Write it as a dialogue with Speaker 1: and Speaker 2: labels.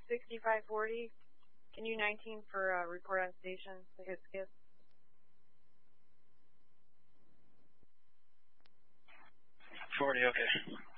Speaker 1: 6540. Can you 19 for report on station? Skip.
Speaker 2: 40, okay.